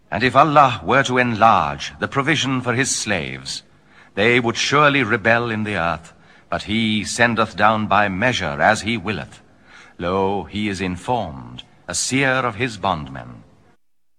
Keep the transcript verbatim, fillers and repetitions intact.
And if Allah were to enlarge the provision for his slaves, they would surely rebel in the earth, but he sendeth down by measure as he willeth. Lo, he is informed, a seer of his bondmen.